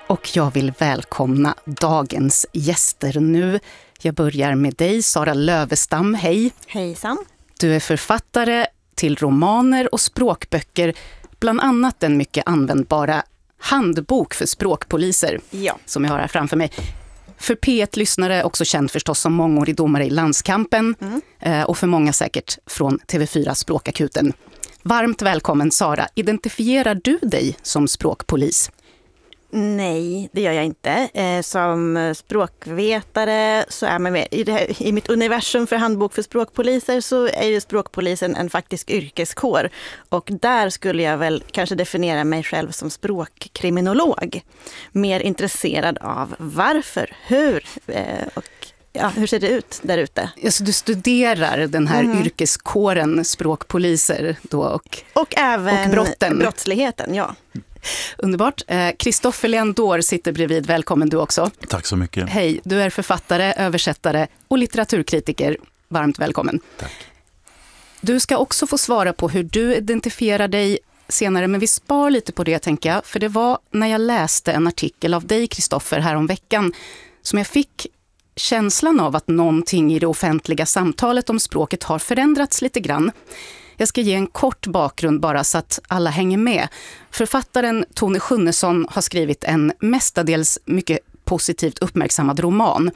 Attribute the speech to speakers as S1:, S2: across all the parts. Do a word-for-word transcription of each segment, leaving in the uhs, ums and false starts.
S1: Och jag vill välkomna dagens gäster nu. Jag börjar med dig, Sara Lövestam. Hej!
S2: Hejsan!
S1: Du är författare till romaner och språkböcker, bland annat den mycket användbara handbok för språkpoliser,
S2: ja.
S1: som jag har här framför mig. För P ett-lyssnare också känd förstås som mångårig domare i Landskampen mm. och för många säkert från T V fyra Språkakuten. Varmt välkommen Sara. Identifierar du dig som språkpolis?
S2: Nej, det gör jag inte. Eh, som språkvetare så är man med i, det här, i mitt universum för handbok för språkpoliser så är ju språkpolisen en faktisk yrkeskår. Och där skulle jag väl kanske definiera mig själv som språkkriminolog. Mer intresserad av varför, hur eh, och ja, hur ser det ut där ute?
S1: Alltså, du studerar den här mm. yrkeskåren språkpoliser då och,
S2: och även
S1: och brotten.
S2: brottsligheten, ja.
S1: Underbart. Kristoffer Leandor sitter bredvid. Välkommen du också.
S3: Tack så mycket.
S1: Hej, du är författare, översättare och litteraturkritiker. Varmt välkommen.
S3: Tack.
S1: Du ska också få svara på hur du identifierar dig senare, men vi spar lite på det tänker jag. För det var när jag läste en artikel av dig, Kristoffer, här om veckan som jag fick känslan av att någonting i det offentliga samtalet om språket har förändrats lite grann. Jag ska ge en kort bakgrund bara så att alla hänger med. Författaren Tone Schunnesson har skrivit en mestadels mycket positivt uppmärksammad roman.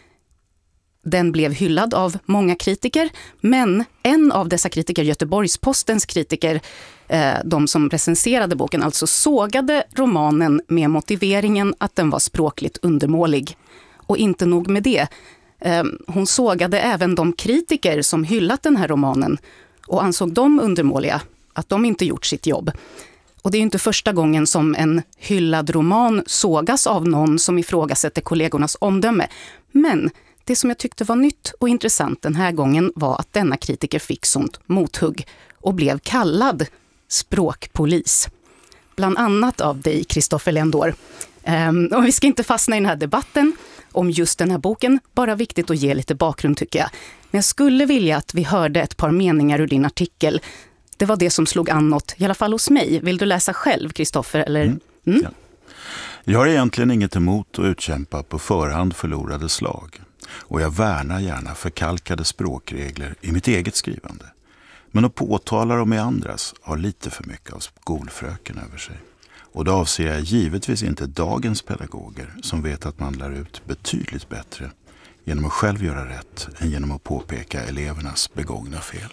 S1: Den blev hyllad av många kritiker, men en av dessa kritiker, Göteborgs-Postens kritiker, de som recenserade boken, alltså sågade romanen med motiveringen att den var språkligt undermålig. Och inte nog med det. Hon sågade även de kritiker som hyllat den här romanen och ansåg dem undermåliga, att de inte gjort sitt jobb. Och det är ju inte första gången som en hyllad roman sågas av någon som ifrågasätter kollegornas omdöme. Men det som jag tyckte var nytt och intressant den här gången var att denna kritiker fick sånt mothugg och blev kallad språkpolis. Bland annat av dig, Kristoffer Leandor. Um, och vi ska inte fastna i den här debatten om just den här boken, bara viktigt att ge lite bakgrund tycker jag. Men jag skulle vilja att vi hörde ett par meningar ur din artikel. Det var det som slog an något, i alla fall hos mig. Vill du läsa själv, Kristoffer? Eller?
S3: Mm.
S1: Mm?
S3: Ja. Jag har egentligen inget emot att utkämpa på förhand förlorade slag. Och jag värnar gärna förkalkade språkregler i mitt eget skrivande. Men att påtala dem i andras har lite för mycket av skolfröken över sig. Och då avser jag givetvis inte dagens pedagoger som vet att man lär ut betydligt bättre genom att själv göra rätt än genom att påpeka elevernas begångna fel.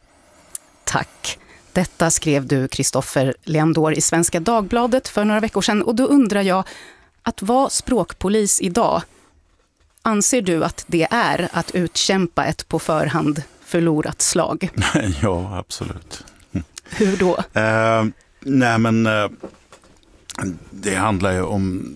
S1: Tack. Detta skrev du, Kristoffer Leandor, i Svenska Dagbladet för några veckor sedan. Och då undrar jag, att vara språkpolis idag, anser du att det är att utkämpa ett på förhand förlorat slag?
S3: Ja, absolut.
S1: Hur då?
S3: Uh, nej, men uh, det handlar ju om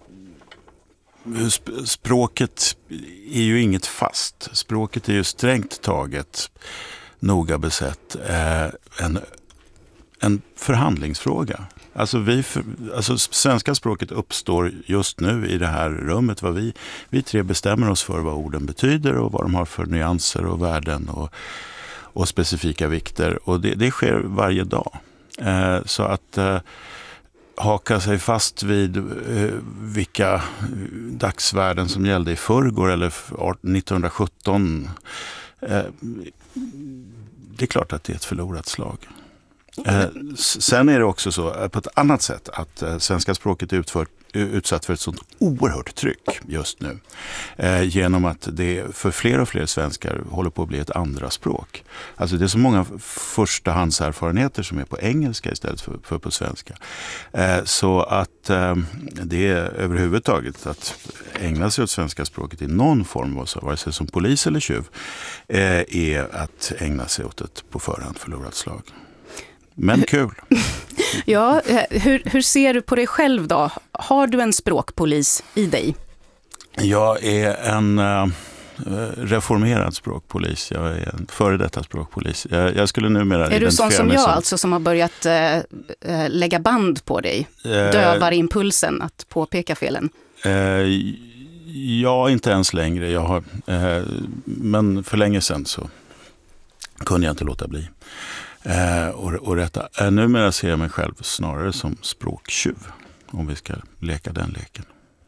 S3: språket är ju inget fast. Språket är ju strängt taget, noga besett, eh, en, en förhandlingsfråga. Alltså, vi för, alltså svenska språket uppstår just nu i det här rummet. Vad vi, vi tre bestämmer oss för vad orden betyder och vad de har för nyanser och värden och, och specifika vikter. Och det, det sker varje dag. Eh, så att eh, haka sig fast vid eh, vilka dagsvärden som gällde i förrgår eller nittonhundrasjutton. Eh, det är klart att det är ett förlorat slag. Eh, sen är det också så på ett annat sätt att eh, svenska språket är utfört, utsatt för ett sånt oerhört tryck just nu. Eh, genom att det för fler och fler svenskar håller på att bli ett andra språk. Alltså det är så många förstahandserfarenheter som är på engelska istället för, för på svenska. Eh, så att eh, det är överhuvudtaget att ägna sig åt svenska språket i någon form, vare sig som polis eller tjuv, eh, är att ägna sig åt ett på förhand förlorat slag. Men kul.
S1: Ja, hur, hur ser du på dig själv då? Har du en språkpolis i dig?
S3: Jag är en uh, reformerad språkpolis. Jag är en före detta språkpolis. Jag, jag skulle numera
S1: Är du sån som jag
S3: som...
S1: alltså som har börjat uh, lägga band på dig? Uh, Dövar impulsen att påpeka felen?
S3: Uh, ja, inte ens längre. Jag har, uh, men för länge sedan så kunde jag inte låta bli. Eh, och, och rätta. Eh, numera ser jag mig själv snarare som språktjuv. om vi ska leka den leken.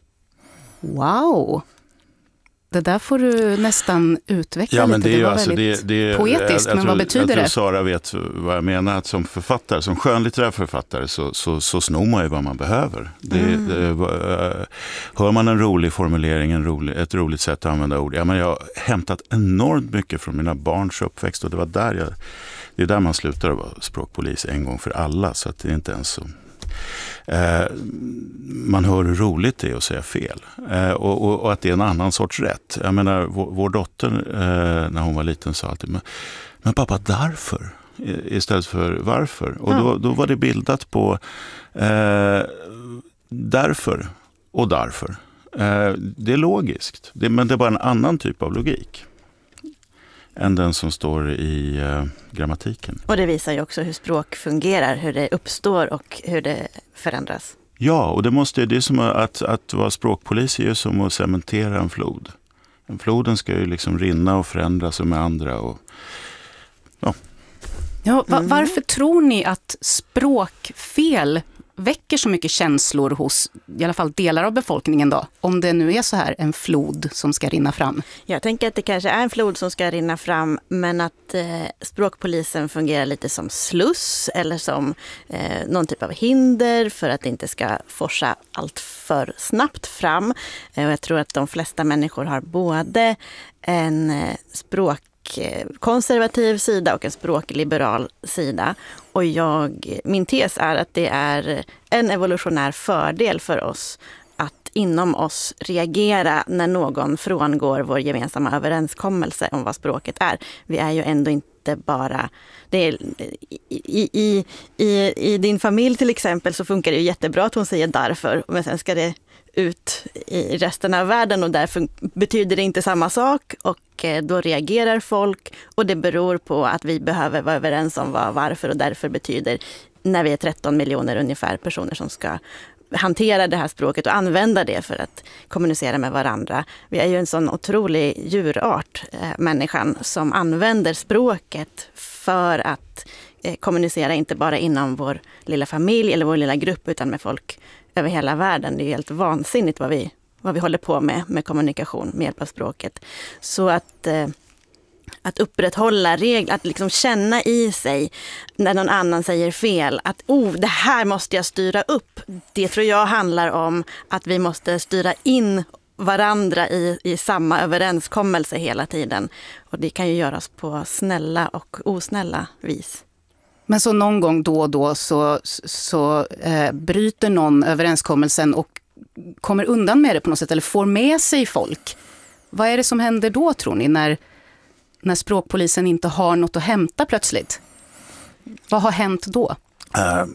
S1: Wow! Det där får du nästan utveckla
S3: ja, men
S1: lite.
S3: Det, är
S1: det var
S3: alltså,
S1: väldigt
S3: det, det,
S1: poetiskt,
S3: jag,
S1: men
S3: jag
S1: vad
S3: tror,
S1: betyder
S3: jag
S1: det?
S3: tror Sara vet vad jag menar. Att som författare, som skönlitterär författare så, så, så snor man ju vad man behöver. Det,
S1: Mm.
S3: det, hör man en rolig formulering, en rolig, ett roligt sätt att använda ord. Ja, men jag har hämtat enormt mycket från mina barns uppväxt och det var där jag, det är där man slutar att vara språkpolis en gång för alla, så att det är inte ens så. Eh, man hör hur roligt det är att säga fel. Eh, och, och, och att det är en annan sorts rätt. Jag menar, vår, vår dotter eh, när hon var liten sa alltid, men, men pappa, därför? I, istället för varför. Och
S2: Ja.
S3: då, då var det bildat på eh, därför och därför. Eh, det är logiskt, det, men det är bara en annan typ av logik än den som står i eh, grammatiken.
S2: Och det visar ju också hur språk fungerar, hur det uppstår och hur det förändras.
S3: Ja, och det måste det är som att, att vara språkpolis är ju som att cementera en flod. En floden ska ju liksom rinna och förändras med andra. Och, ja.
S1: Ja, va-
S2: Mm.
S1: Varför tror ni att språkfel väcker så mycket känslor hos i alla fall delar av befolkningen då? Om det nu är så här en flod som ska rinna fram.
S2: Jag tänker att det kanske är en flod som ska rinna fram, men att eh, språkpolisen fungerar lite som sluss eller som eh, någon typ av hinder för att det inte ska forsa allt för snabbt fram. Eh, och jag tror att de flesta människor har både en eh, språk konservativ sida och en språkliberal sida. Och jag, min tes är att det är en evolutionär fördel för oss att inom oss reagera när någon frångår vår gemensamma överenskommelse om vad språket är. Vi är ju ändå inte bara... Det är, i, i, i, I din familj till exempel så funkar det ju jättebra att hon säger därför, men sen ska det ut i resten av världen och därför betyder det inte samma sak och då reagerar folk och det beror på att vi behöver vara överens om vad varför och därför betyder när vi är tretton miljoner ungefär personer som ska hantera det här språket och använda det för att kommunicera med varandra. Vi är ju en sån otrolig djurart, eh, människan, som använder språket för att eh, kommunicera inte bara inom vår lilla familj eller vår lilla grupp utan med folk över hela världen. Det är helt vansinnigt vad vi, vad vi håller på med med kommunikation med hjälp av språket. Så att, eh, att upprätthålla regler, att liksom känna i sig när någon annan säger fel, att oh, det här måste jag styra upp. Det tror jag handlar om att vi måste styra in varandra i, i samma överenskommelse hela tiden. Och det kan ju göras på snälla och osnälla vis.
S1: Men så någon gång då och då så, så eh, bryter någon överenskommelsen och kommer undan med det på något sätt eller får med sig folk. Vad är det som händer då, tror ni, när, när språkpolisen inte har något att hämta plötsligt? Vad har hänt då?
S3: Uh,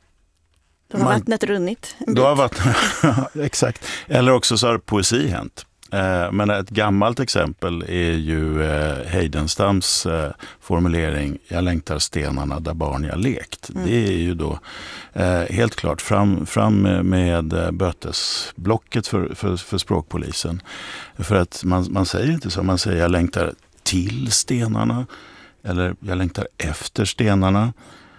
S2: Då har
S3: man,
S2: vattnet runnit.
S3: Då har vattnet, exakt. Eller också så har poesi hänt. Uh, men ett gammalt exempel är ju uh, Heidenstams uh, formulering "Jag längtar stenarna där barn jag lekt". Mm. Det är ju då uh, helt klart fram, fram med uh, bötesblocket för, för, för språkpolisen. För att man, man säger inte så, man säger "jag längtar till stenarna" eller "jag längtar efter stenarna".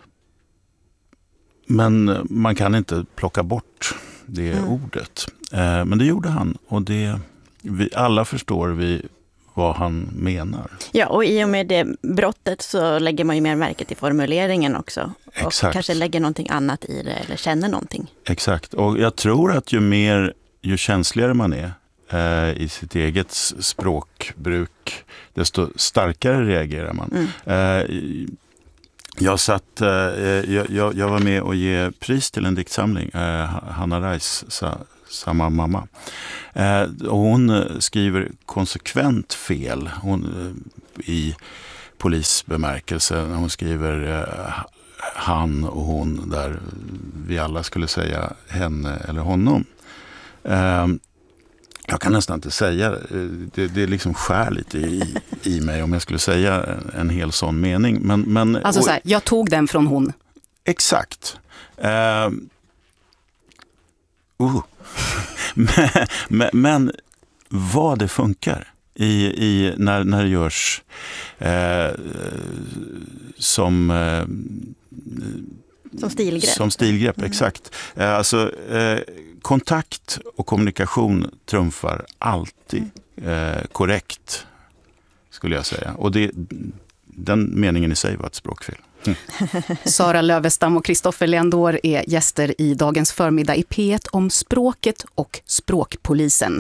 S3: Men man kan inte plocka bort det mm. ordet. Uh, men det gjorde han, och det... Vi, alla förstår vi vad han menar.
S2: Ja, och i och med det brottet så lägger man ju mer märke till formuleringen också.
S3: Exakt.
S2: Och kanske lägger någonting annat i det eller känner någonting.
S3: Exakt, och jag tror att ju mer, ju känsligare man är eh, i sitt eget språkbruk, desto starkare reagerar man. Mm. Eh, jag, satt, eh, jag, jag, jag var med och ge pris till en diktsamling, eh, Hanna Reis sa, Samma mamma. Eh, och hon skriver konsekvent fel hon, eh, i polisbemärkelse. Hon skriver eh, han och hon där vi alla skulle säga henne eller honom. Eh, jag kan nästan inte säga det, det är liksom skär lite i, i mig om jag skulle säga en, en hel sån mening. Men, men,
S1: alltså så här, jag tog den från hon.
S3: Exakt. Eh, uh. Men, men, men vad det funkar i, i, när, när det görs eh, som eh,
S2: som stilgrepp.
S3: Som stilgrepp,
S2: mm.
S3: exakt. Eh, alltså, eh, kontakt och kommunikation trumfar alltid mm. eh, korrekt, skulle jag säga. Och det, den meningen i sig var ett språkfel. Mm.
S1: Sara Lövestam och Kristoffer Leandor är gäster i dagens förmiddag i P ett om språket och språkpolisen.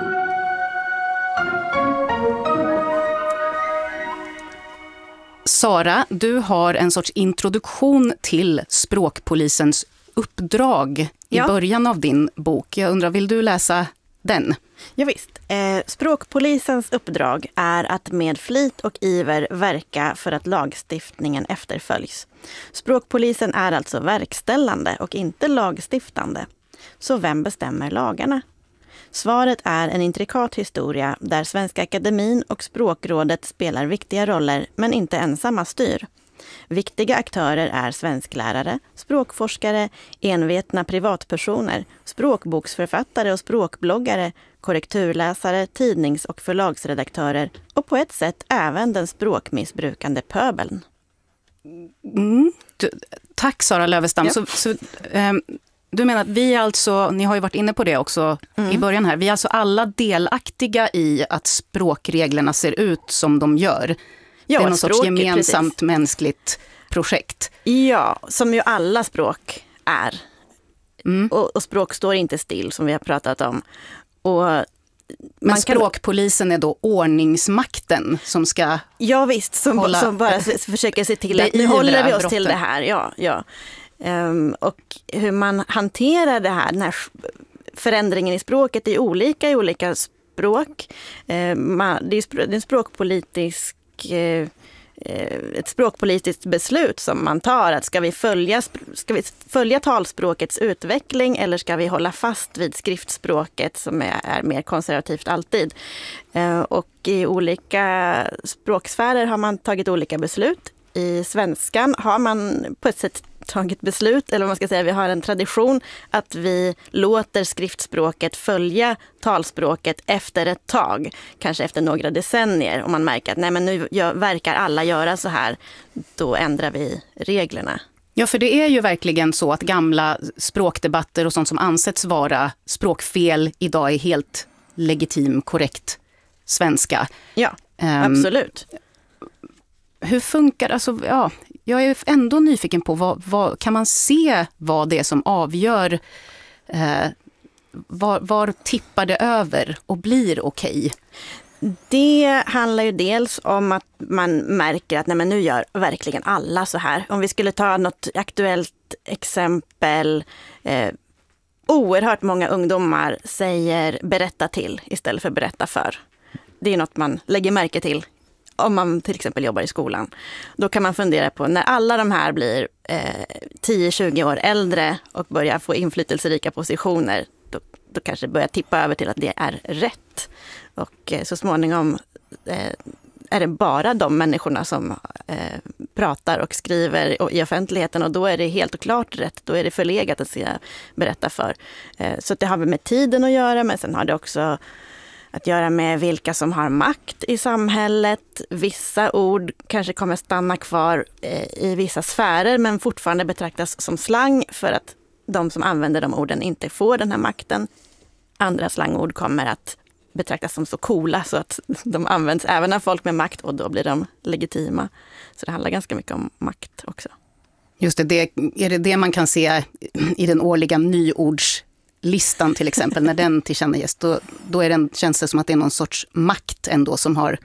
S1: Sara, du har en sorts introduktion till språkpolisens uppdrag
S2: ja.
S1: i början av din bok. Jag undrar, vill du läsa den?
S2: Ja, visst. Eh, språkpolisens uppdrag är att med flit och iver verka för att lagstiftningen efterföljs. Språkpolisen är alltså verkställande och inte lagstiftande. Så vem bestämmer lagarna? Svaret är en intrikat historia där Svenska Akademin och Språkrådet spelar viktiga roller men inte ensamma styr. Viktiga aktörer är svensklärare, språkforskare, envetna privatpersoner, språkboksförfattare och språkbloggare, korrekturläsare, tidnings- och förlagsredaktörer och på ett sätt även den språkmissbrukande pöbeln.
S1: Mm. Du, tack Sara Lövestam.
S2: Ja.
S1: Så, så, um, du menar att vi alltså, ni har ju varit inne på det också mm. i början här, vi är alltså alla delaktiga i att språkreglerna ser ut som de gör. Ja, det är någon sorts språk, gemensamt precis. Mänskligt projekt.
S2: Ja, som ju alla språk är. Mm. Och, och språk står inte still, som vi har pratat om. Och
S1: men språkpolisen kan... är då ordningsmakten som ska
S2: Ja visst, som, hålla... som bara försöker se till att nu håller vi oss brotten. Till det här. Ja, ja. Um, och hur man hanterar det här, den här förändringen i språket är olika i olika språk. Uh, man, det är en språkpolitisk uh, ett språkpolitiskt beslut som man tar, att ska vi följa, ska vi följa talspråkets utveckling eller ska vi hålla fast vid skriftspråket som är, är mer konservativt alltid. Uh, och i olika språksfärer har man tagit olika beslut. I svenskan har man på ett sätt tagit beslut, eller vad man ska säga, vi har en tradition att vi låter skriftspråket följa talspråket efter ett tag, kanske efter några decennier. Om man märker att nej, men nu gör, verkar alla göra så här, då ändrar vi reglerna.
S1: Ja, för det är ju verkligen så att gamla språkdebatter och sånt som ansetts vara språkfel idag är helt legitim, korrekt svenska.
S2: Ja, um, absolut.
S1: Hur funkar, alltså, ja, jag är ändå nyfiken på vad, vad kan man se vad det är som avgör, eh, var, var tippar det över och blir okej?
S2: Det handlar ju dels om att man märker att nej, men nu gör verkligen alla så här. Om vi skulle ta något aktuellt exempel, eh, oerhört många ungdomar säger berätta till istället för berätta för. Det är något man lägger märke till. Om man till exempel jobbar i skolan, då kan man fundera på när alla de här blir eh, tio till tjugo år äldre och börjar få inflytelserika positioner, då, då kanske börjar tippa över till att det är rätt. Och eh, så småningom eh, är det bara de människorna som eh, pratar och skriver i offentligheten och då är det helt och klart rätt. Då är det förlegat att se, berätta för. Eh, så det har med tiden att göra, men sen har det också att göra med vilka som har makt i samhället. Vissa ord kanske kommer stanna kvar eh, i vissa sfärer men fortfarande betraktas som slang för att de som använder de orden inte får den här makten. Andra slangord kommer att betraktas som så coola så att de används även av folk med makt och då blir de legitima. Så det handlar ganska mycket om makt också.
S1: Just det, det är det det man kan se i den årliga nyords listan till exempel, när den tillkännages, då, då är den, känns det som att det är någon sorts makt ändå som har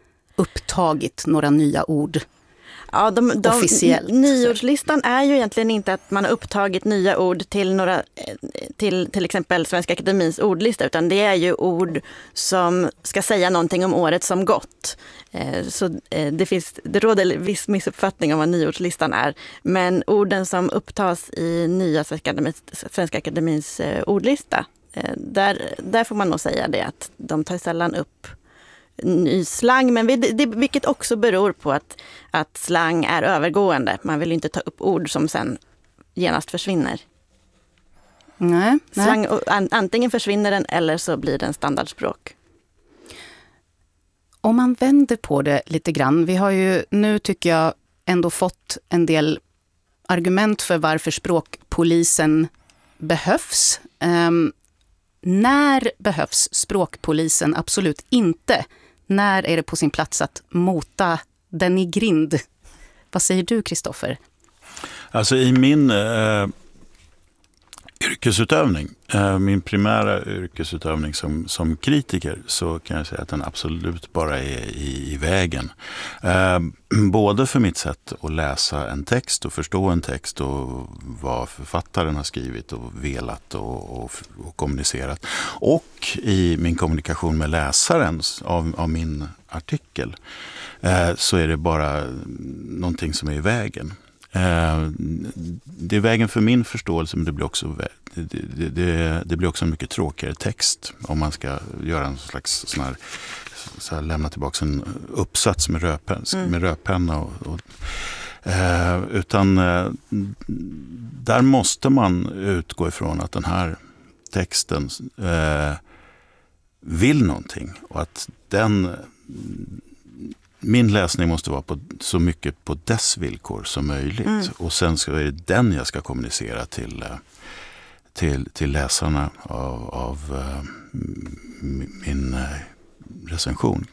S1: upptagit några nya ord.
S2: Ja, de, de,
S1: officiellt.
S2: Nyordslistan är ju egentligen inte att man har upptagit nya ord till några till till exempel Svenska Akademins ordlista, utan det är ju ord som ska säga någonting om året som gått. Så det finns det råder viss missuppfattning om vad nyordslistan är, men orden som upptas i nya Svenska Akademins, Svenska Akademins ordlista, där där får man nog säga det att de tar sällan upp ny slang, men det, det, vilket också beror på att, att slang är övergående. Man vill inte ta upp ord som sen genast försvinner.
S1: Nej, nej.
S2: Slang, an, antingen försvinner den eller så blir den standardspråk.
S1: Om man vänder på det lite grann, vi har ju nu tycker jag ändå fått en del argument för varför språkpolisen behövs. Um, när behövs språkpolisen absolut inte? När är det på sin plats att mota den i grind? Vad säger du, Kristoffer?
S3: Alltså i min eh, yrkesutövning, eh, min primära yrkesutövning som, som kritiker, så kan jag säga att den absolut bara är i, i vägen. Eh, både för mitt sätt att läsa en text och förstå en text och vad författaren har skrivit och velat och, och, och kommunicerat. Och i min kommunikation med läsaren av, av min artikel eh, så är det bara någonting som är i vägen. Det är vägen för min förståelse, men det blir också, det, det, det, det blir också en mycket tråkigare text om man ska göra en slags sån här, så här, lämna tillbaka en uppsats med, röpen, mm. med rödpenna. Och, och, eh, utan eh, där måste man utgå ifrån att den här texten eh, vill någonting och att den... Min läsning måste vara på, så mycket på dess villkor som möjligt. Mm. Och sen ska, är det den jag ska kommunicera till, till, till läsarna av, av min recension.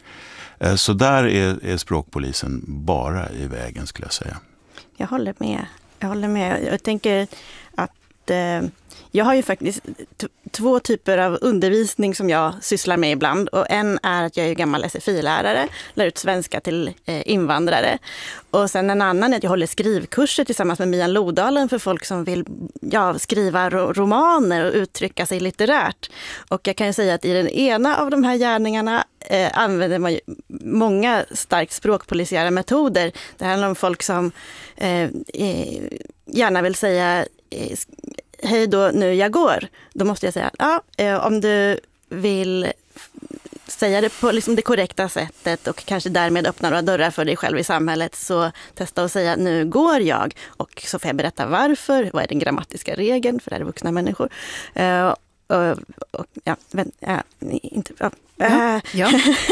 S3: Så där är, är språkpolisen bara i vägen, skulle jag säga.
S2: Jag håller med. Jag håller med. Jag tänker att eh, jag har ju faktiskt t- två typer av undervisning som jag sysslar med ibland. Och en är att jag är gammal S F I-lärare, lär ut svenska till eh, invandrare. Och sen en annan är att jag håller skrivkurser tillsammans med Mian Lodalen för folk som vill ja, skriva ro- romaner och uttrycka sig litterärt. Och jag kan ju säga att i den ena av de här gärningarna eh, använder man ju många starkt språkpolisiära metoder. Det handlar om folk som eh, eh, gärna vill säga eh, hej då, nu jag går. Då måste jag säga, ja, eh, om du vill säga det på liksom det korrekta sättet och kanske därmed öppna några dörrar för dig själv i samhället, så testa att säga, nu går jag. Och så får jag berätta varför, vad är den grammatiska regeln, för det är vuxna människor. Eh, och, och, ja, men, ja, inte... Ja.
S1: Ja, ja.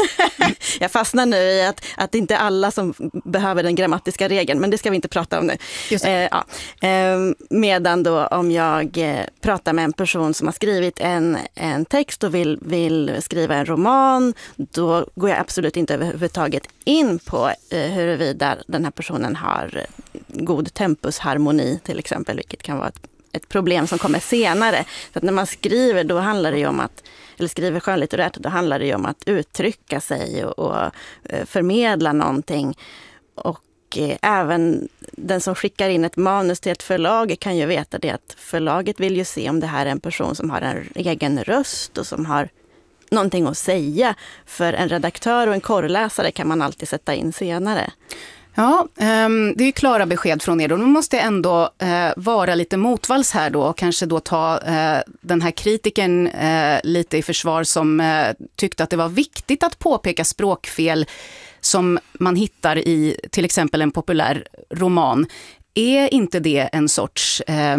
S2: Jag fastnar nu i att, att det inte är alla som behöver den grammatiska regeln, men det ska vi inte prata om nu. Eh, ja. eh, medan då om jag eh, pratar med en person som har skrivit en, en text och vill, vill skriva en roman, då går jag absolut inte överhuvudtaget in på eh, huruvida den här personen har god tempusharmoni till exempel, vilket kan vara ett, ett problem som kommer senare. Så att när man skriver, då handlar det ju om att eller skriver skönlitterärt, då handlar det ju om att uttrycka sig och, och förmedla någonting. Och eh, även den som skickar in ett manus till ett förlag kan ju veta det, att förlaget vill ju se om det här är en person som har en egen röst och som har någonting att säga. För en redaktör och en korrläsare kan man alltid sätta in senare.
S1: Ja, det är klara besked från er. Då måste jag ändå vara lite motvalls här då och kanske då ta den här kritiken lite i försvar som tyckte att det var viktigt att påpeka språkfel som man hittar i till exempel en populär roman. Är inte det en sorts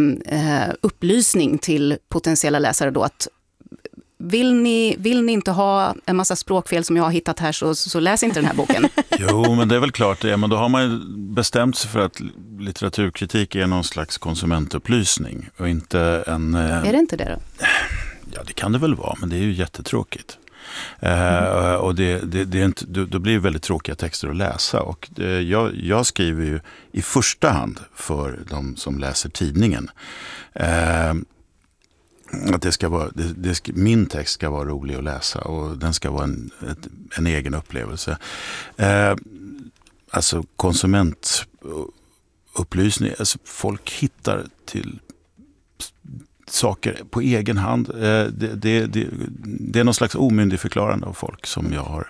S1: upplysning till potentiella läsare då att Vill ni, vill ni inte ha en massa språkfel som jag har hittat här, så, så läs inte den här boken.
S3: Jo, men det är väl klart det. Men då har man ju bestämt sig för att litteraturkritik är någon slags konsumentupplysning och inte en...
S1: Är det inte det då?
S3: Ja, det kan det väl vara, men det är ju jättetråkigt. Mm. Uh, och det, det, det är inte, då blir det väldigt tråkiga texter att läsa. Och det, jag, jag skriver ju i första hand för de som läser tidningen. Uh, Att det ska vara, det, det ska, min text ska vara rolig att läsa och den ska vara en, ett, en egen upplevelse. Eh, alltså konsumentupplysning, alltså folk hittar till saker på egen hand. Eh, det, det, det, det är någon slags omyndigförklarande av folk som jag har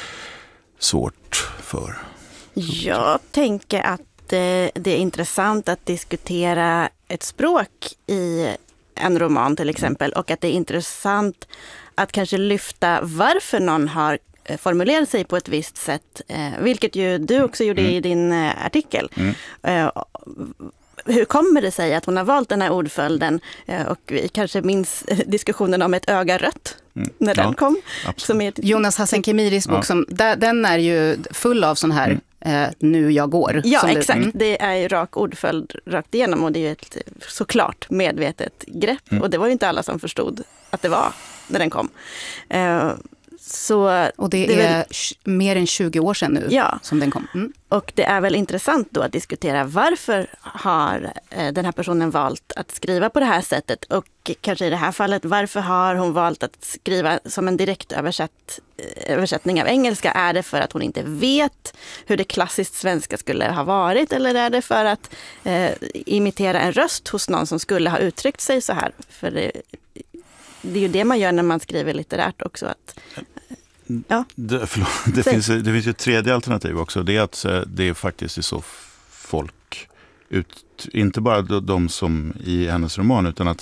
S3: svårt för.
S2: Jag tänker att eh, det är intressant att diskutera ett språk i en roman till exempel, och att det är intressant att kanske lyfta varför någon har formulerat sig på ett visst sätt, eh, vilket ju du också gjorde mm. i din eh, artikel. Mm. Eh, hur kommer det sig att hon har valt den här ordföljden, eh, och vi kanske minns diskussionen om ett öga rött mm. när den
S3: ja,
S2: kom.
S3: Som är ett...
S1: Jonas Hassan Khemiris bok, ja. som, där, den är ju full av sån här eh, nu jag går.
S2: Ja,
S1: som
S2: exakt.
S1: Du, mm.
S2: Det är ju rak ordföljd rakt igenom och det är ju ett såklart medvetet grepp. Mm. Och det var ju inte alla som förstod att det var när den kom. Uh, Så
S1: och det, det är väl mer än tjugo år sedan nu
S2: ja.
S1: som den kom. Mm.
S2: Och det är väl intressant då att diskutera varför har eh, den här personen valt att skriva på det här sättet och kanske i det här fallet varför har hon valt att skriva som en direkt översatt, eh, översättning av engelska? Är det för att hon inte vet hur det klassiskt svenska skulle ha varit eller är det för att eh, imitera en röst hos någon som skulle ha uttryckt sig så här? För det, det är ju det man gör när man skriver litterärt också. Att, ja.
S3: det, förlåt, det, finns, det finns ju ett tredje alternativ också. Det är att det är faktiskt är så folk, ut, inte bara de som i hennes roman, utan att...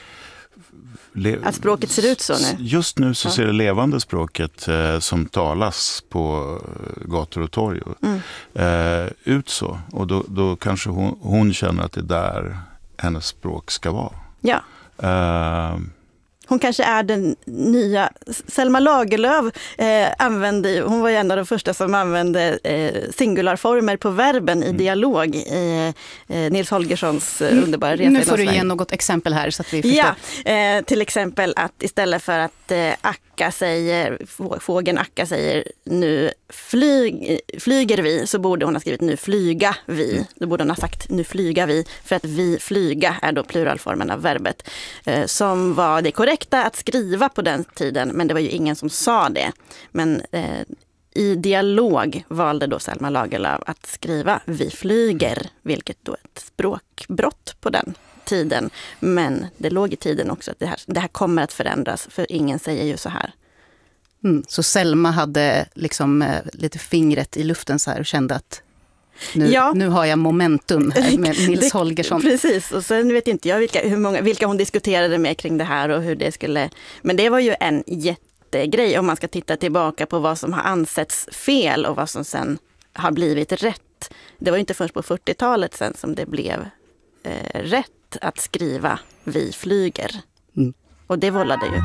S3: Le,
S2: att språket ser ut så nu?
S3: Just nu så
S2: ja.
S3: ser det levande språket eh, som talas på gator och torg mm. eh, ut så. Och då, då kanske hon, hon känner att det är där hennes språk ska vara.
S2: Ja.
S3: Eh,
S2: Hon kanske är den nya... Selma Lagerlöf eh, använde, hon var ju en av de första som använde eh, singularformer på verben i mm. dialog i eh, Nils Holgerssons eh, underbara resa.
S1: Nu får du ge något exempel här så att vi förstår.
S2: Ja, eh, till exempel att istället för att eh, Akka säger, fågeln Akka säger nu flyg, flyger vi, så borde hon ha skrivit nu flyga vi. Mm. Då borde hon ha sagt nu flyga vi, för att vi flyga är då pluralformen av verbet eh, som var det korrekta att skriva på den tiden, men det var ju ingen som sa det. Men eh, i dialog valde då Selma Lagerlöf att skriva vi flyger, vilket då är ett språkbrott på den tiden. Men det låg i tiden också att det här, det här kommer att förändras, för ingen säger ju så här.
S1: Mm, så Selma hade liksom eh, lite fingret i luften så här och kände att Nu, ja. nu har jag momentum här med Nils Holgersson.
S2: Precis, och sen vet inte jag vilka, hur många, vilka hon diskuterade med kring det här och hur det skulle... Men det var ju en jättegrej om man ska titta tillbaka på vad som har ansetts fel och vad som sen har blivit rätt. Det var ju inte först på fyrtiotalet sen som det blev eh, rätt att skriva vi flyger. Mm. Och det vållade ju...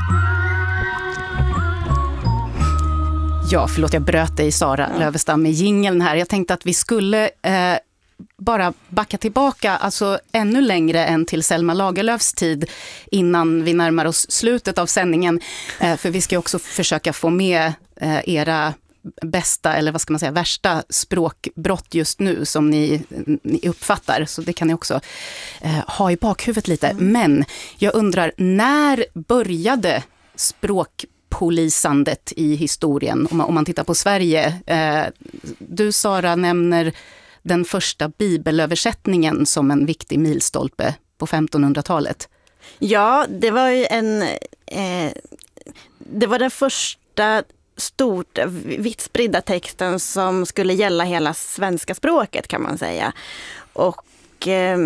S1: Ja, förlåt, jag bröt dig Sara ja. Lövestam med jingeln här. Jag tänkte att vi skulle eh, bara backa tillbaka, alltså ännu längre än till Selma Lagerlöfs tid innan vi närmar oss slutet av sändningen. Eh, för vi ska också försöka få med eh, era bästa, eller vad ska man säga, värsta språkbrott just nu som ni, ni uppfattar. Så det kan ni också eh, ha i bakhuvudet lite. Mm. Men jag undrar, när började språk polisandet i historien, om man, om man tittar på Sverige? Eh, du Sara nämner den första bibelöversättningen som en viktig milstolpe på femtonhundratalet.
S2: Ja, det var ju en eh, det var den första stort vitt spridda texten som skulle gälla hela svenska språket, kan man säga. Och eh,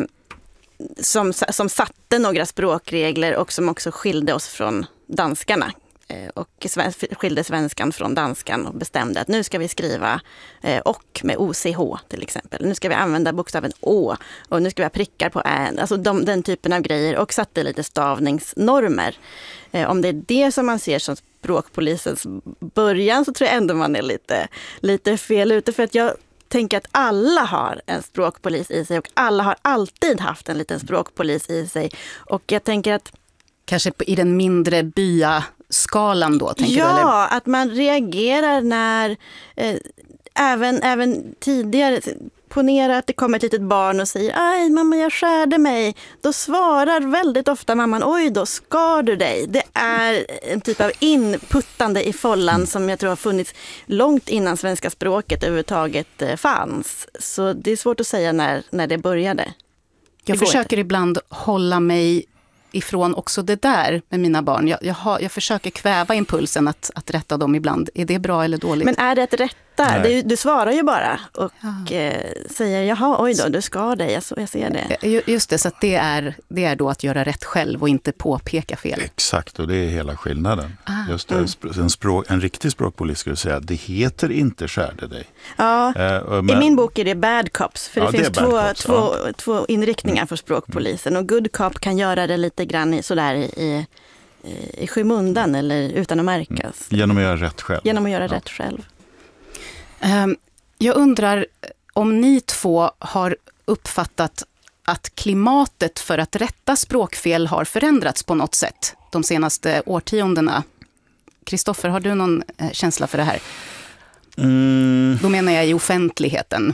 S2: som, som satte några språkregler och som också skilde oss från danskarna. Och skilde svenskan från danskan och bestämde att nu ska vi skriva eh, och med O C H till exempel. Nu ska vi använda bokstaven Å och nu ska vi ha prickar på än. Alltså de, den typen av grejer, och satte lite stavningsnormer. Eh, om det är det som man ser som språkpolisens början, så tror jag ändå man är lite, lite fel ute, för att jag tänker att alla har en språkpolis i sig och alla har alltid haft en liten språkpolis i sig. Och jag tänker att
S1: kanske i den mindre byaskalan då, tänker
S2: ja,
S1: du? Ja,
S2: att man reagerar när eh, även, även tidigare, ponera att det kommer ett litet barn och säger aj mamma, jag skärde mig. Då svarar väldigt ofta mamman, oj då skar du dig. Det är en typ av inputtande i follan som jag tror har funnits långt innan svenska språket överhuvudtaget eh, fanns. Så det är svårt att säga när, när det började.
S1: Jag
S2: det
S1: försöker ibland hålla mig ifrån också det där med mina barn. Jag, jag, har, jag försöker kväva impulsen att, att rätta dem ibland. Är det bra eller dåligt?
S2: Men är det att rätta? Det, du svarar ju bara och ja. eh, säger, jaha, oj då, du ska dig, jag, jag ser det.
S1: Just det, så att det, är, det är då att göra rätt själv och inte påpeka fel.
S3: Exakt, och det är hela skillnaden. Ah. Just det,
S2: mm.
S3: en, språk, en riktig språkpolis skulle säga, det heter inte skärde dig.
S2: Ja, eh, men, i min bok är det bad cops, för ja, det finns det två, cops, två, ja. två inriktningar för språkpolisen. Och good cop kan göra det lite grann i, sådär i, i, i skymundan eller utan att märkas.
S3: Mm. Genom att göra rätt själv.
S2: Genom att göra
S3: ja.
S2: rätt själv.
S1: Um, Jag undrar om ni två har uppfattat att klimatet för att rätta språkfel har förändrats på något sätt de senaste årtiondena. Kristoffer, har du någon känsla för det här?
S3: Mm.
S1: Då menar jag i offentligheten.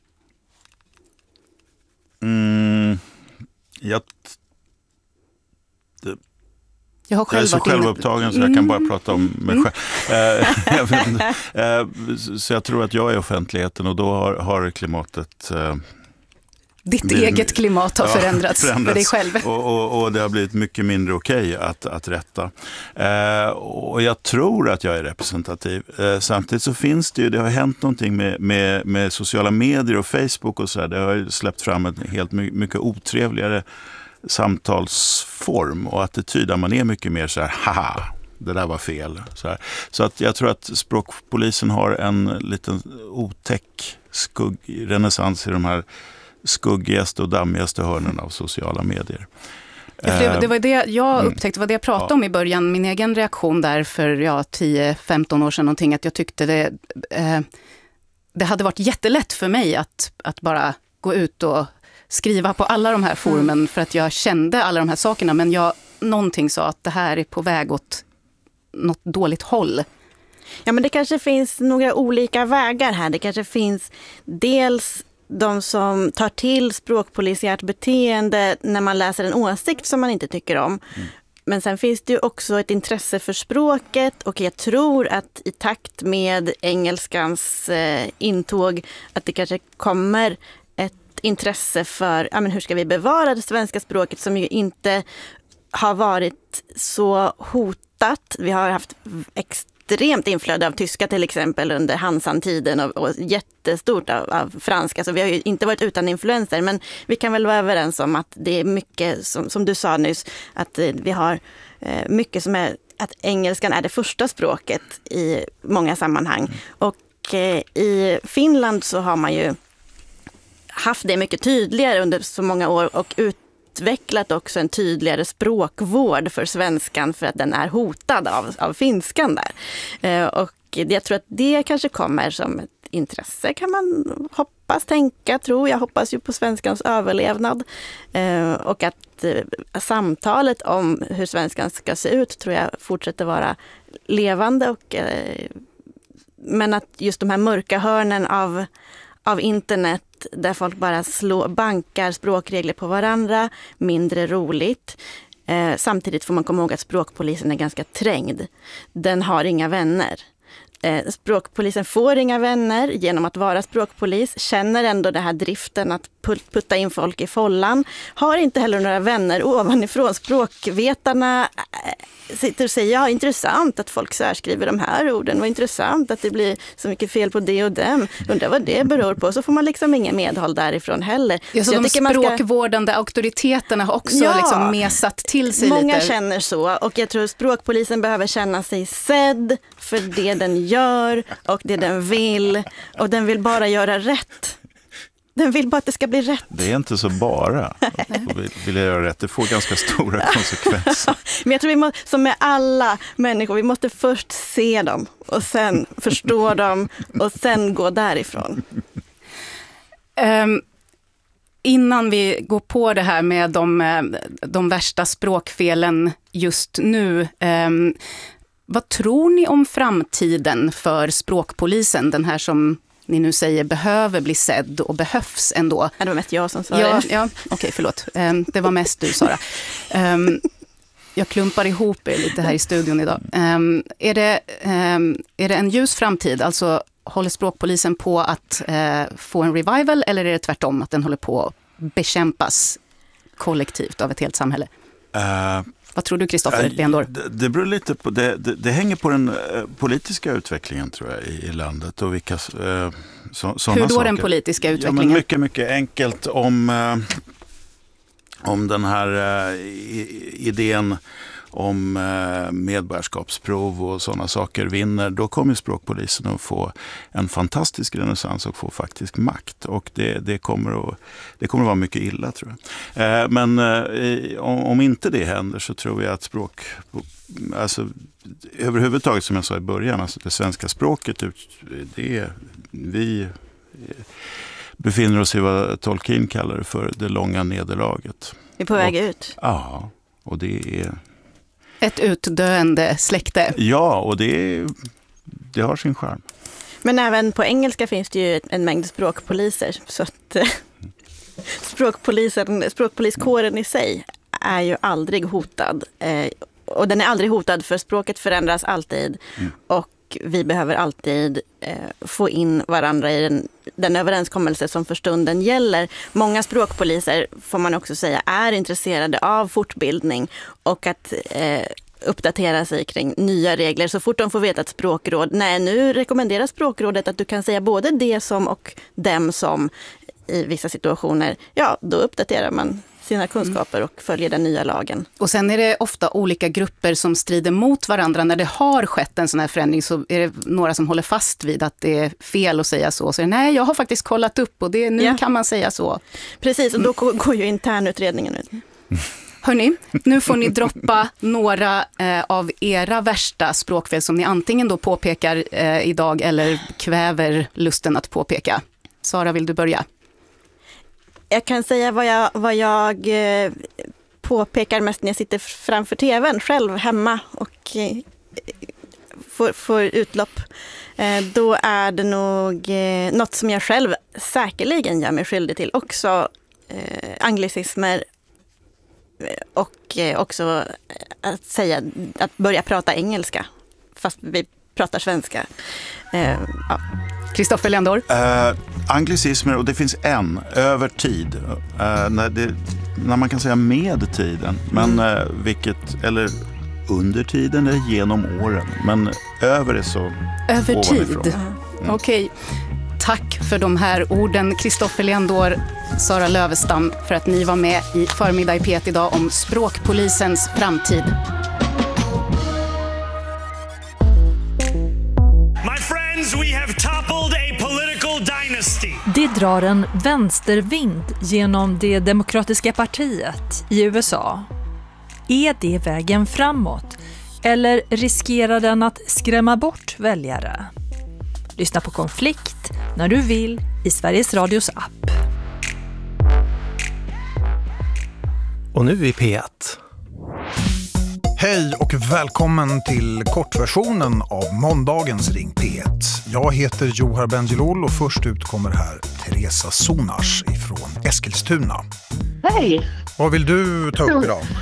S3: Mm. Jag, det,
S1: jag, har själv
S3: jag är så
S1: varit inne...
S3: självupptagen så jag kan bara prata om mig
S1: Mm.
S3: själv. Så jag tror att jag är offentligheten och då har, har klimatet...
S1: Ditt
S3: blir,
S1: eget klimat har
S3: ja,
S1: förändrats, förändrats för dig själv.
S3: Och, och, och det har blivit mycket mindre okej att, att rätta. Eh, och jag tror att jag är representativ. Eh, samtidigt så finns det ju, det har hänt någonting med, med, med sociala medier och Facebook och så här. Det har ju släppt fram en helt mycket, mycket otrevligare samtalsform och attityd där man är mycket mer så här, haha, det där var fel. Så, här. Så att jag tror att språkpolisen har en liten otäck skugg, renässans i de här skuggigaste och dammigaste hörnen av sociala medier.
S1: Ja, det, det var det jag upptäckte, det var det jag pratade ja. om i början. Min egen reaktion där för ja, tio femton år sedan någonting, att jag tyckte det, eh, det hade varit jättelätt för mig att, att bara gå ut och skriva på alla de här forumen mm. för att jag kände alla de här sakerna. Men jag, någonting sa att det här är på väg åt något dåligt håll.
S2: Ja, men det kanske finns några olika vägar här. Det kanske finns dels de som tar till språkpolisiärt beteende när man läser en åsikt som man inte tycker om. Mm. Men sen finns det ju också ett intresse för språket och jag tror att i takt med engelskans eh, intåg att det kanske kommer ett intresse för ja, men hur ska vi bevara det svenska språket som ju inte har varit så hotat. Vi har haft extremt extremt inflöde av tyska till exempel under Hansan-tiden och, och jättestort av, av franska. Så vi har ju inte varit utan influenser, men vi kan väl vara överens om att det är mycket, som, som du sa nyss, att eh, vi har eh, mycket som är, att engelskan är det första språket i många sammanhang. Mm. Och eh, i Finland så har man ju haft det mycket tydligare under så många år och ut utvecklat också en tydligare språkvård för svenskan för att den är hotad av, av finskan där. Eh, och jag tror att det kanske kommer som ett intresse kan man hoppas, tänka, tro. Jag hoppas ju på svenskans överlevnad eh, och att eh, samtalet om hur svenskan ska se ut tror jag fortsätter vara levande och eh, men att just de här mörka hörnen av av internet där folk bara slår, bankar språkregler på varandra, mindre roligt. Eh, samtidigt får man komma ihåg att språkpolisen är ganska trängd. Den har inga vänner. Eh, språkpolisen får inga vänner genom att vara språkpolis, känner ändå det här driften att putta in folk i follan, har inte heller några vänner ovanifrån. Språkvetarna sitter och säger, ja, intressant att folk särskriver de här orden, vad intressant att det blir så mycket fel på det och dem, undrar vad det beror på, så får man liksom ingen medhåll därifrån heller.
S1: Ja, så, så de språkvårdande ska... auktoriteterna har också ja, liksom mesat till sig
S2: många
S1: lite.
S2: Många känner så och jag tror språkpolisen behöver känna sig sedd för det den gör och det den vill och den vill bara göra rätt. Den vill bara att det ska bli rätt.
S3: Det är inte så bara att vilja göra rätt. Det får ganska stora konsekvenser.
S2: Men jag tror vi måste, som med alla människor, vi måste först se dem och sen förstå dem och sen gå därifrån.
S1: Um, innan vi går på det här med de, de värsta språkfelen just nu, um, vad tror ni om framtiden för språkpolisen? Den här som ni nu säger behöver bli sedd och behövs ändå.
S2: Ja, det var mest jag som sa
S1: ja,
S2: det.
S1: Ja, okej, okay, förlåt. Um, det var mest du, Sara. Um, jag klumpar ihop er lite här i studion idag. Um, är, det, um, är det en ljus framtid? Alltså, håller språkpolisen på att uh, få en revival eller är det tvärtom att den håller på att bekämpas kollektivt av ett helt samhälle? Uh. Vad tror du, Kristoffer Bendor?
S3: Det, det beror lite på, det, det, det hänger på den eh, politiska utvecklingen tror jag i, i landet och vilka eh, så, sådana
S1: Hur då
S3: saker.
S1: Den politiska utvecklingen?
S3: Ja, men mycket, mycket enkelt om, eh, om den här eh, idén om eh, medborgarskapsprov och sådana saker vinner, då kommer språkpolisen att få en fantastisk renässans och få faktisk makt. Och det, det, kommer, att, det kommer att vara mycket illa tror jag. Eh, men eh, om, om inte det händer så tror jag att språk, alltså överhuvudtaget som jag sa i början, alltså det svenska språket, det är, vi befinner oss i vad Tolkien kallar det för det långa nederlaget.
S2: Vi är på väg
S3: och,
S2: ut.
S3: Ja, och det är...
S1: Ett utdöende släkte.
S3: Ja, och det, är, det har sin charm.
S2: Men även på engelska finns det ju en mängd språkpoliser. Så att språkpolisen, språkpoliskåren i sig är ju aldrig hotad. Eh, och den är aldrig hotad för språket förändras alltid. Mm. Och vi behöver alltid eh, få in varandra i den, den överenskommelse som för stunden gäller. Många språkpoliser, får man också säga, är intresserade av fortbildning och att eh, uppdatera sig kring nya regler. Så fort de får veta ett språkråd, nej, nu rekommenderar språkrådet att du kan säga både det som och dem som i vissa situationer. Ja, då uppdaterar man sina kunskaper och följer den nya lagen.
S1: Och sen är det ofta olika grupper som strider mot varandra. När det har skett en sån här förändring så är det några som håller fast vid att det är fel att säga så. Så nej, jag har faktiskt kollat upp och det, nu ja. kan man säga så.
S2: Precis, och då går ju internutredningen ut.
S1: Hörrni, nu får ni droppa några eh, av era värsta språkfel som ni antingen då påpekar eh, idag eller kväver lusten att påpeka. Sara, vill du börja?
S2: Jag kan säga vad jag, vad jag eh, påpekar mest när jag sitter framför tvn själv hemma och eh, får, får utlopp. Eh, då är det nog eh, något som jag själv säkerligen gör mig skyldig till. Också eh, anglicismer och eh, också att säga, att börja prata engelska fast vi pratar svenska. Eh, ja.
S1: Kristoffer Leandor?
S3: Uh, anglicismer, och det finns en, över tid. Uh, när, det, när man kan säga med tiden. Men mm. uh, vilket, eller under tiden eller genom åren. Men över är så
S1: över
S3: ovanifrån.
S1: tid. Mm. Okej. Okay. Tack för de här orden, Kristoffer Leandor, Sara Lövestam, för att ni var med i Förmiddag i P ett idag om språkpolisens framtid.
S4: We have toppled a political dynasty.
S5: Det drar en vänstervind genom det demokratiska partiet i U S A. Är det vägen framåt? Eller riskerar den att skrämma bort väljare? Lyssna på Konflikt när du vill i Sveriges Radios app.
S6: Och nu i P ett.
S7: Hej och välkommen till kortversionen av måndagens Ring P ett. Jag heter Johar Bendjelloul och först ut kommer här Teresa Sonars ifrån Eskilstuna.
S8: Hej!
S7: Vad vill du ta upp idag?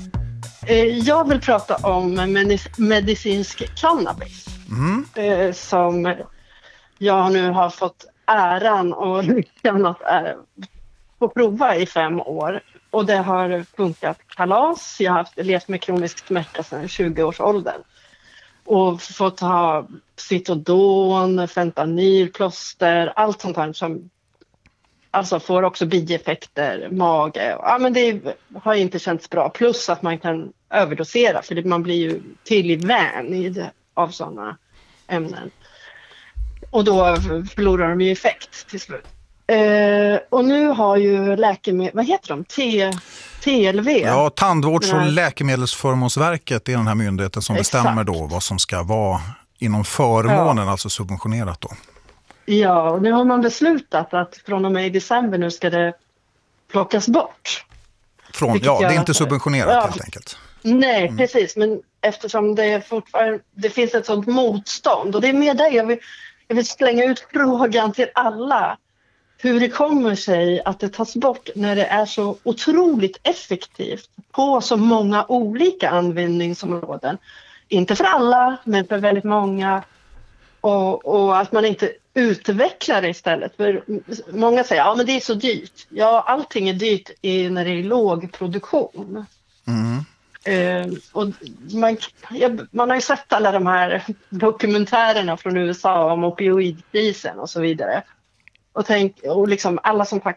S8: Jag vill prata om medicinsk cannabis. Mm. Som jag nu har fått äran och lyckan att få prova i fem år. Och det har funkat kalas. Jag har haft, levt med kronisk smärta sedan tjugo-årsåldern. Och fått ha Citodon, fentanyl, plåster, allt sånt här som alltså får också bieffekter, mage. Ja, men det har inte känts bra. Plus att man kan överdosera för det, man blir ju till vän i det, av sådana ämnen. Och då förlorar de ju effekt till slut. Eh, och nu har ju läkemedel, vad heter de? T, T L V.
S7: Ja, Tandvårds- och läkemedelsförmånsverket är den här myndigheten som Exakt. bestämmer då vad som ska vara inom förmånen, ja. alltså subventionerat då.
S8: Ja, och nu har man beslutat att från och med i december nu ska det plockas bort.
S7: Från, ja, det är inte subventionerat ja, helt enkelt.
S8: Nej, mm. precis. Men eftersom det fortfarande det finns ett sådant motstånd och det är med det jag vill, jag vill slänga ut frågan till alla. Hur det kommer sig att det tas bort när det är så otroligt effektivt på så många olika användningsområden. Inte för alla, men för väldigt många. Och, och att man inte utvecklar det istället. För många säger att ja, men det är så dyrt. Ja, allting är dyrt i, när det är låg produktion. Mm. Eh, och man, ja, man har ju sett alla de här dokumentärerna från U S A om opioidkrisen och så vidare. Och, tänk, och liksom alla som